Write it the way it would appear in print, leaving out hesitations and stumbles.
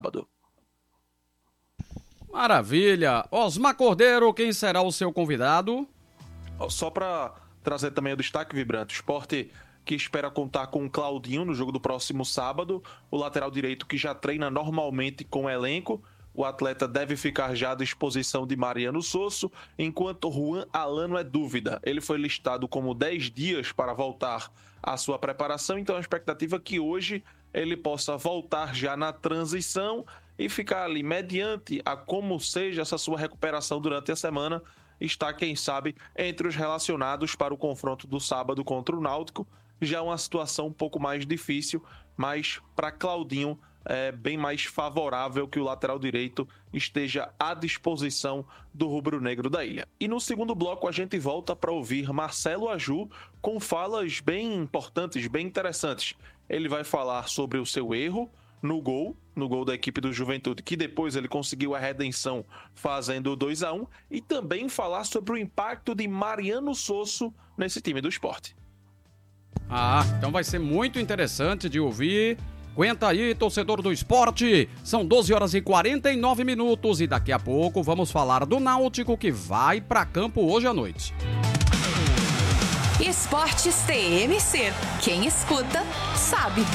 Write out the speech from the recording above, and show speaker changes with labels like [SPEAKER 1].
[SPEAKER 1] sábado.
[SPEAKER 2] Maravilha. Osmar Cordeiro, quem será o seu convidado?
[SPEAKER 1] Só para trazer também o destaque, Vibrante, o Sport que espera contar com o Claudinho no jogo do próximo sábado, o lateral direito que já treina normalmente com o elenco. O atleta deve ficar já à disposição de Mariano Sosso, enquanto Juan Alano é dúvida. Ele foi listado como 10 dias para voltar à sua preparação, então a expectativa é que hoje ele possa voltar já na transição e ficar ali mediante a como seja essa sua recuperação durante a semana, está, quem sabe, entre os relacionados para o confronto do sábado contra o Náutico. Já uma situação um pouco mais difícil, mas para Claudinho é bem mais favorável que o lateral direito esteja à disposição do rubro-negro da ilha. E no segundo bloco a gente volta para ouvir Marcelo Aju com falas bem importantes, bem interessantes. Ele vai falar sobre o seu erro no gol da equipe do Juventude, que depois ele conseguiu a redenção fazendo 2-1, e também falar sobre o impacto de Mariano Sosso nesse time do Sport.
[SPEAKER 2] Então vai ser muito interessante de ouvir. Aguenta aí, torcedor do esporte. São 12 horas e 49 minutos e daqui a pouco vamos falar do Náutico, que vai para campo hoje à noite.
[SPEAKER 3] Esportes TMC. Quem escuta, sabe.